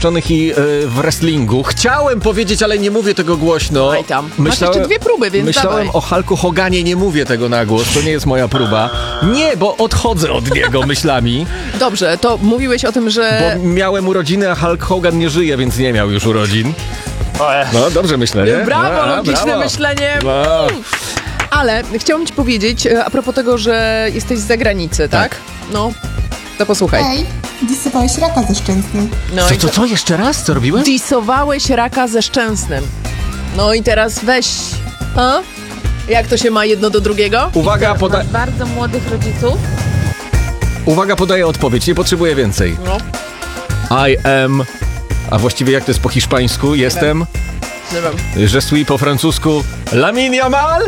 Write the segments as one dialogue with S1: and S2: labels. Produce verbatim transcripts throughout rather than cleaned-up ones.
S1: Zjednoczonych i yy, w wrestlingu. Chciałem powiedzieć, ale nie mówię tego głośno.
S2: Oj tam. Masz jeszcze dwie próby, więc
S1: Myślałem
S2: dawaj.
S1: o Hulku Hoganie, nie mówię tego na głos, to nie jest moja próba. Nie, bo odchodzę od niego myślami.
S2: Dobrze, to mówiłeś o tym, że...
S1: Bo miałem urodziny, a Hulk Hogan nie żyje, więc nie miał już urodzin. No, dobrze myślę, nie?
S2: Brawo,
S1: A,
S2: logiczne
S1: brawo.
S2: myślenie.
S1: No.
S2: Ale chciałam ci powiedzieć, a propos tego, że jesteś z zagranicy, tak?
S1: Tak.
S2: No, to posłuchaj.
S3: Ej, disowałeś raka ze Szczęsnym.
S2: No
S1: Co,
S2: i
S1: co, co? Jeszcze raz? Co robiłem?
S2: disowałeś raka ze Szczęsnym. No i teraz weź... A? Jak to się ma jedno do drugiego?
S1: Uwaga, poda-
S4: Masz bardzo młodych rodziców.
S1: uwaga, podaję odpowiedź, nie potrzebuję więcej.
S2: No,
S1: I am... A właściwie jak to jest po hiszpańsku? Jestem...
S2: nie wiem.
S1: Je suis po francusku Lamine Yamal?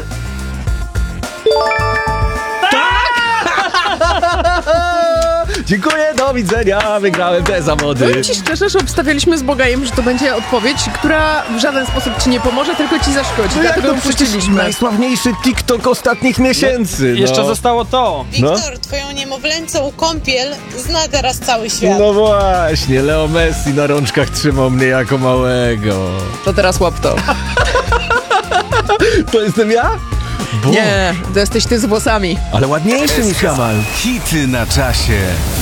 S1: Dziękuję, do widzenia, wygrałem te zawody.
S2: Powiem ci szczerze, że obstawialiśmy z Bogajem, że to będzie odpowiedź, która w żaden sposób ci nie pomoże, tylko ci zaszkodzi.
S1: No jak
S2: Dlatego
S1: to
S2: ją
S1: przecież
S2: puściliśmy.
S1: najsławniejszy TikTok ostatnich miesięcy. No.
S5: Jeszcze zostało to.
S1: No.
S6: Wiktor, twoją niemowlęcą kąpiel zna teraz cały świat.
S1: No właśnie, Leo Messi na rączkach trzymał mnie jako małego.
S2: To teraz łap to.
S1: To jestem ja? Bo...
S2: Nie, to jesteś ty z włosami.
S1: Ale ładniejszy niż Yamal.
S7: Hity na czasie.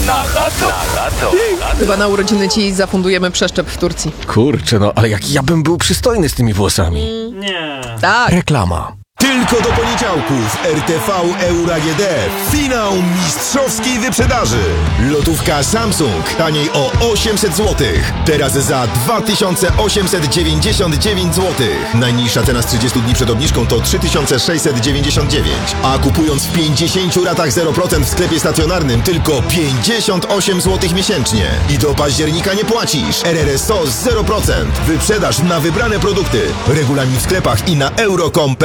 S2: Chyba na urodziny ci zafundujemy przeszczep w Turcji.
S1: Kurczę, no, ale jak ja bym był przystojny z tymi włosami.
S5: Nie.
S2: Tak.
S1: Reklama.
S8: Tylko do poniedziałku w R T V Euro A G D finał mistrzowskiej wyprzedaży. Lotówka Samsung taniej o osiemset złotych. Teraz za dwa tysiące osiemset dziewięćdziesiąt dziewięć złotych. Najniższa cena z trzydziestu dni przed obniżką to trzy tysiące sześćset dziewięćdziesiąt dziewięć. A kupując w pięćdziesięciu ratach zero procent w sklepie stacjonarnym tylko pięćdziesiąt osiem złotych miesięcznie. I do października nie płacisz. R R S O zero procent. Wyprzedaż na wybrane produkty. Regulamin w sklepach i na euro kropka com.